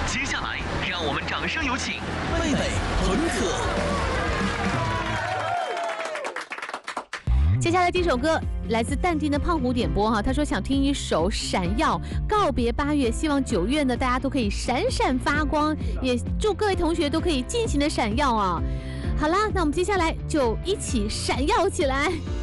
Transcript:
接下来，让我们掌声有请贝贝屯可。 接下来这首歌来自淡定的胖虎点播哈，他说想听一首《闪耀》，告别8月，希望9月呢大家都可以闪闪发光，也祝各位同学都可以尽情的闪耀啊！好啦，那我们接下来就一起闪耀起来。